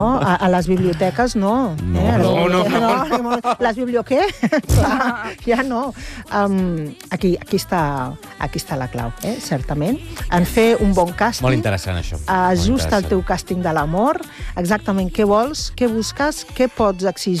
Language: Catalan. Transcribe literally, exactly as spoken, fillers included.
A, a les biblioteques no. No, eh? no, no, no. no. Les biblioteques, clar, ja no. Um, aquí, aquí, està, aquí està la clau, eh? Certament. En fer un bon càsting. Molt interessant, això. Ajusta el teu càsting de l'amor, exactament què vols, què busques, què pots exigir